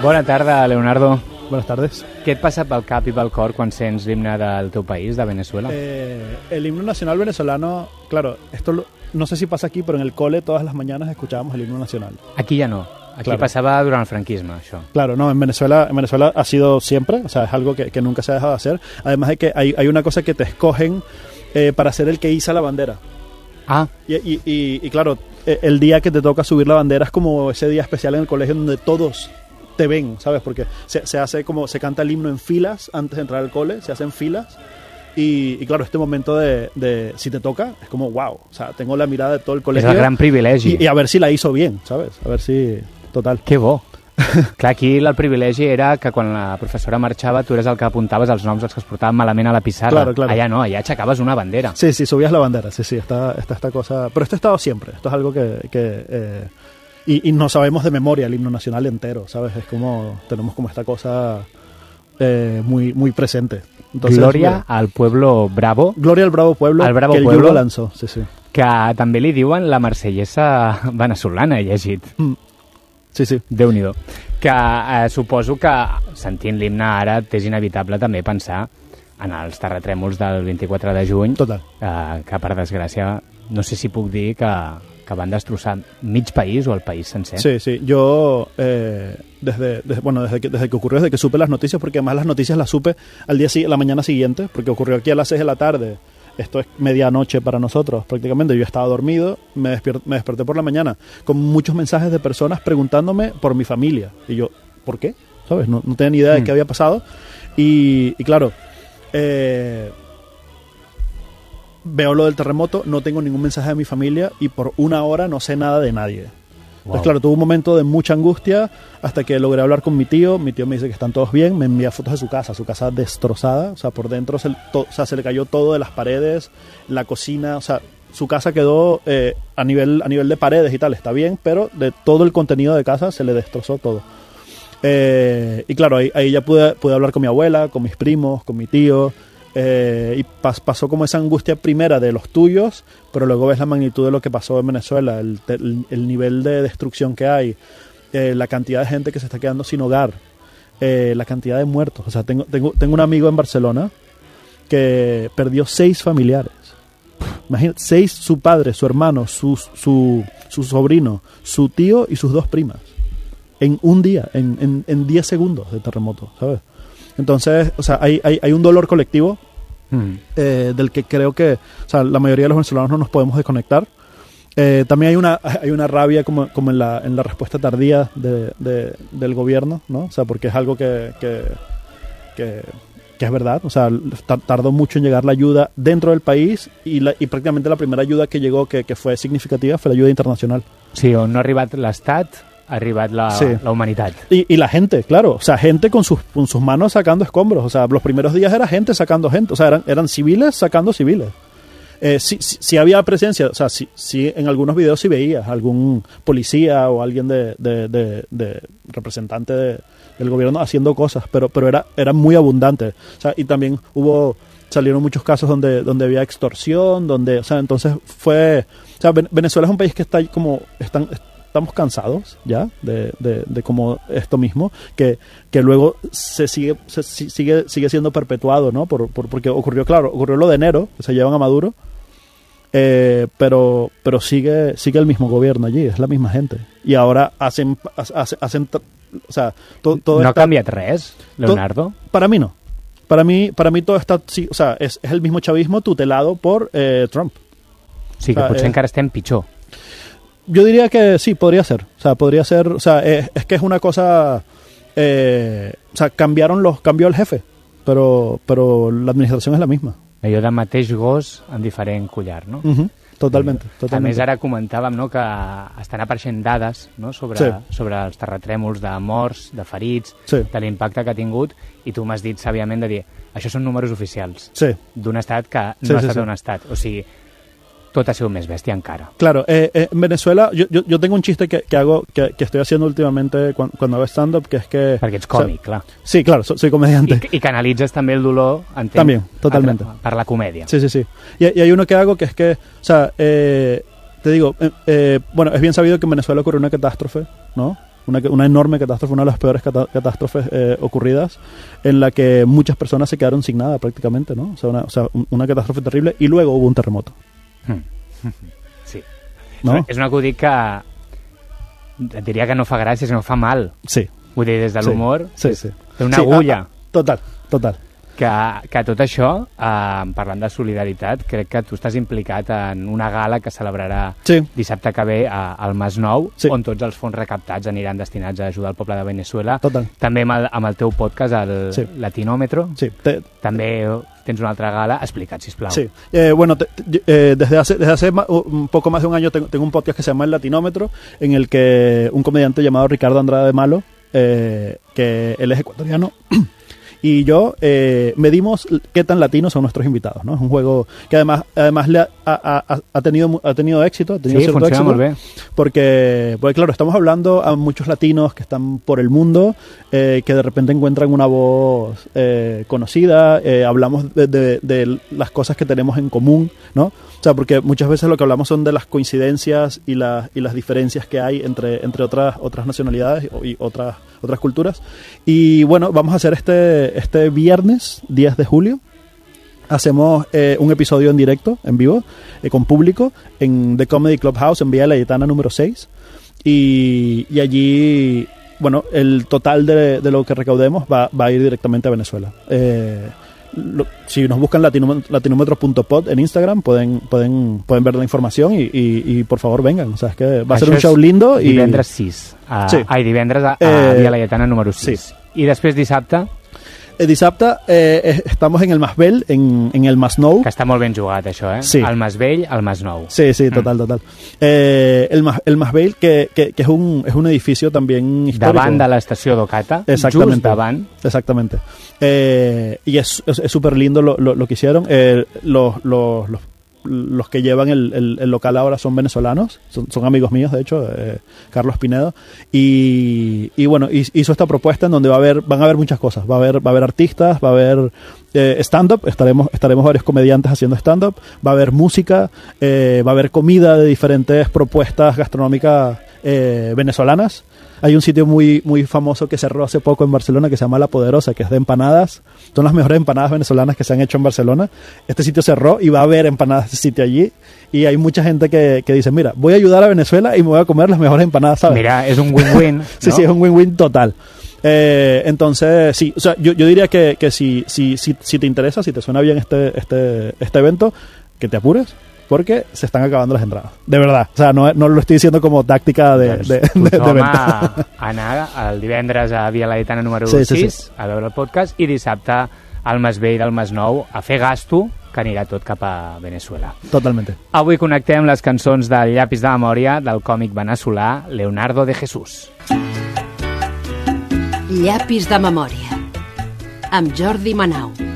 Bona tarda, Leonardo. Buenas tardes. Què et passa pel cap i pel cor quan sents l'himne del teu país, de Venezuela? El himno nacional venezolano, claro, esto no sé si pasa aquí, pero en el cole todas las mañanas escuchábamos el himno nacional. Aquí ja no. Aquí claro. Passava durant el franquisme, això. Claro, no, en Venezuela ha sido siempre, o sea, es algo que nunca se ha dejado de hacer. Además de que hay una cosa que te escogen para ser el que iza la bandera. Ah. Y claro, el día que te toca subir la bandera es como ese día especial en el colegio donde todos te ven, ¿sabes? Porque se hace como, se canta el himno en filas antes de entrar al cole, se hacen filas. Y claro, este momento de si te toca, es como wow, o sea, tengo la mirada de todo el colegio. És el gran privilegi. Y a ver si la hizo bien, ¿sabes? A ver si... Total. Que bo. Clar, aquí el privilegi era que quan la professora marxava tu eres el que apuntaves els noms dels que es portaven malament a la pissarra. Claro. Allà no, allà aixecaves una bandera. Sí, subías la bandera, sí, está esta cosa... Pero esto ha estado siempre, esto es algo y no sabemos de memoria el himno nacional entero, ¿sabes? Es como, tenemos como esta cosa muy presente. Entonces, Gloria al pueblo bravo. Gloria al bravo pueblo, al bravo que el pueblo, Yugo lanzó, sí. Que també li diuen la marsellesa venezolana, he llegit. Sí. Déu-n'hi-do. Que suposo que sentint l'himne ara és inevitable també pensar en els terratrèmols del 24 de juny. Total. Que per desgràcia, no sé si puc dir que van destrossar mig país o el país sencer. Sí. Yo, desde que ocurrió, desde que supe las noticias, porque además las noticias las supe la mañana siguiente, porque ocurrió aquí a las 6 de la tarde. Esto es medianoche para nosotros prácticamente. Yo estaba dormido, me desperté por la mañana con muchos mensajes de personas preguntándome por mi familia. Y yo, ¿por qué? ¿Sabes? No tenía ni idea de qué había pasado. Y claro, veo lo del terremoto, no tengo ningún mensaje de mi familia y por una hora no sé nada de nadie. Wow. Entonces, claro, tuve un momento de mucha angustia hasta que logré hablar con mi tío. Mi tío me dice que están todos bien, me envía fotos de su casa destrozada, o sea, por dentro se le cayó todo de las paredes, la cocina, o sea, su casa quedó a nivel de paredes y tal, está bien, pero de todo el contenido de casa se le destrozó todo. Y claro, ahí ya pude hablar con mi abuela, con mis primos, con mi tío. Y pasó como esa angustia primera de los tuyos, pero luego ves la magnitud de lo que pasó en Venezuela, el nivel de destrucción que hay, la cantidad de gente que se está quedando sin hogar, la cantidad de muertos. O sea, tengo un amigo en Barcelona que perdió 6 familiares. Imagínate, 6, su padre, su hermano, su sobrino, su tío y sus 2 primas. En un día, en 10 segundos de terremoto, ¿sabes? Entonces, o sea, hay un dolor colectivo del que creo que, o sea, la mayoría de los venezolanos no nos podemos desconectar. También hay una rabia como en la respuesta tardía del gobierno, ¿no? O sea, porque es algo que es verdad. O sea, tardó mucho en llegar la ayuda dentro del país y prácticamente la primera ayuda que llegó que fue significativa fue la ayuda internacional. Sí, on no ha arribat l'Estat, ha arribat la humanitat. Y la gente, claro, o sea, gente con sus manos sacando escombros. O sea, los primeros días era gente sacando gente, o sea, eran civiles sacando civiles. Sí había presencia, o sea, sí en algunos videos sí veías algún policía o alguien de representante del gobierno haciendo cosas, pero era muy abundante. O sea, y también salieron muchos casos donde había extorsión, o sea, entonces o sea, Venezuela es un país que está como, estamos cansados ya de como esto mismo, que luego se sigue siendo perpetuado, ¿no? Porque ocurrió lo de enero, que se llevan a Maduro, pero sigue el mismo gobierno allí, es la misma gente. Y ahora hacen o sea, todo ¿No ha cambiat res, Leonardo? Para mí no. Para mí todo está, sí, o sea, es el mismo chavismo tutelado por Trump. Sí, que potser encara estem pitjor. Yo diría que sí, podría ser. O sea, es que es una cosa... o sea, cambió el jefe, pero la administración es la misma. Allò de mateix gos amb diferent collar, no? Totalmente. A més, ara comentàvem, no, que estan apareixent dades, no, sobre els terratrèmols de morts, de ferits, de l'impacte que ha tingut, i tu m'has dit sàviament de dir, això són números oficials d'un estat que no ha estat un estat. O sigui, tot ha sido més bèstia encara. Claro, en Venezuela, yo tengo un chiste que estoy haciendo últimamente cuando hago stand-up, que es que... Perquè ets còmic, clar. Sí, claro, soy comediante. I canalitzes també el dolor, entenc, también, totalmente. Per la comèdia. Sí. Y hay uno que hago que es que, o sea, te digo, bueno, es bien sabido que en Venezuela ocurrió una catástrofe, ¿no? una enorme catástrofe, una de las peores catástrofes ocurridas, en la que muchas personas se quedaron sin nada prácticamente, ¿no? O sea, una catástrofe terrible, y luego hubo un terremoto. Sí. No? És un acudit que et diria que no fa gràcia, sinó fa mal. Sí. Vull dir, des de l'humor, sí. té una agulla. Total. Que tot això, parlant de solidaritat, crec que tu estàs implicat en una gala que celebrarà dissabte que ve al Masnou, on tots els fons recaptats aniran destinats a ajudar el poble de Venezuela. Total. També amb el teu podcast, el Latinómetro. Sí. També tens una altra gala. Explica't, sisplau. Sí. Bueno, desde hace un poco más de un año tengo un podcast que se llama El Latinómetro, en el que un comediante llamado Ricardo Andrade de Malo, que él es ecuatoriano, y yo medimos qué tan latinos son nuestros invitados, ¿no? Es un juego que además ha tenido éxito, cierto éxito, muy bien. Porque claro, estamos hablando a muchos latinos que están por el mundo, que de repente encuentran una voz conocida, hablamos de las cosas que tenemos en común, ¿no? O sea, porque muchas veces lo que hablamos son de las coincidencias y las diferencias que hay entre otras nacionalidades y otras culturas. Y bueno, vamos a hacer este viernes 10 de julio. Hacemos un episodio en directo, en vivo, con público, en The Comedy Clubhouse, en Vía Laietana número 6. Y allí, bueno, el total de lo que recaudemos va a ir directamente a Venezuela. Si nos buscan latinómetro.pod en Instagram, pueden ver la información y por favor vengan. O sea, es que va a ser un show lindo. Divendres 6. Divendres a Via Laietana número 6. Sí. I després dissabte? Dissabte estamos en el Masvell, en el Masnou. Que està molt ben jugat, això, eh? Sí. El Masvell, el Masnou. Sí, total. El Masvell, que es un edificio también histórico. Davant de l'estació d'Ocata. Exactamente. Just davant. Exactamente. Y es súper lindo lo que hicieron. Los que llevan el local ahora son venezolanos, son amigos míos, de hecho, Carlos Pinedo, y bueno, hizo esta propuesta en donde van a haber muchas cosas, va a haber artistas, va a haber stand-up, estaremos varios comediantes haciendo stand-up, va a haber música, va a haber comida de diferentes propuestas gastronómicas venezolanas. Hay un sitio muy, muy famoso que cerró hace poco en Barcelona que se llama La Poderosa, que es de empanadas. Son las mejores empanadas venezolanas que se han hecho en Barcelona. Este sitio cerró y va a haber empanadas de ese sitio allí. Y hay mucha gente que dice, mira, voy a ayudar a Venezuela y me voy a comer las mejores empanadas, ¿sabes? Mira, es un win-win, ¿no? Sí, es un win-win total. Entonces, sí, o sea, yo diría que si te interesa, si te suena bien este evento, que te apures, porque se están acabando las entradas. De verdad. O sea, no lo estoy diciendo como táctica de venta. Anar el divendres a Via Laietana número 6 a veure el podcast i dissabte al Masvell del Masnou a fer gasto, que anirà tot cap a Venezuela. Totalmente. Avui connectem les cançons del Llapis de Memòria del còmic veneçolà Leonardo de Jesús. Llapis de Memòria amb Jordi Manau.